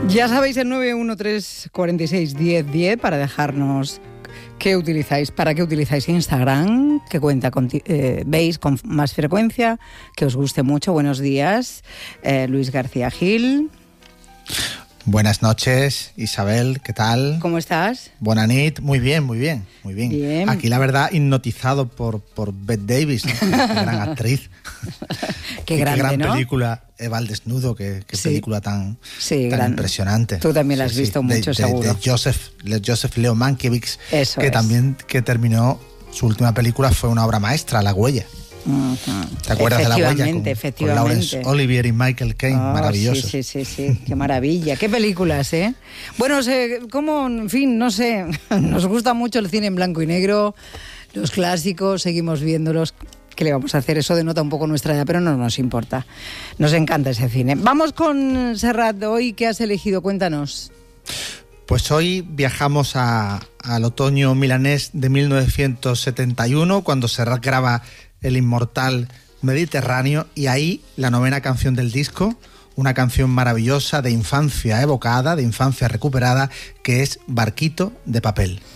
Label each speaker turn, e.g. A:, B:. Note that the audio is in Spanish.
A: Ya sabéis, el 913461010 para dejarnos para qué utilizáis Instagram, qué cuenta veis con más frecuencia, que os guste mucho. Buenos días, Luis García Gil.
B: Buenas noches, Isabel, ¿qué tal?
A: ¿Cómo estás?
B: Buena nit, muy bien.
A: Bien.
B: Aquí la verdad hipnotizado por Bette Davis, ¿no? Qué gran actriz.
A: Qué grande,
B: qué gran
A: ¿no?
B: película, Eva al desnudo, qué
A: Sí.
B: película tan
A: Impresionante. Tú también la has visto mucho, seguro.
B: De Joseph Leo Mankiewicz,
A: Eso
B: que
A: es.
B: también terminó, su última película fue una obra maestra, La Huella.
A: Uh-huh.
B: ¿Te acuerdas de La Huella?
A: Efectivamente.
B: Con Laurence Olivier y Michael Caine, maravilloso.
A: Sí, qué maravilla, qué películas, ¿eh? Bueno, en fin, no sé, nos gusta mucho el cine en blanco y negro, los clásicos, seguimos viéndolos. ¿Qué le vamos a hacer? Eso denota un poco nuestra edad, pero no nos importa. Nos encanta ese cine. Vamos con Serrat, hoy, ¿qué has elegido? Cuéntanos.
B: Pues hoy viajamos al otoño milanés de 1971, cuando Serrat graba El Inmortal Mediterráneo, y ahí la 9ª canción del disco, una canción maravillosa de infancia evocada, de infancia recuperada, que es Barquito de papel.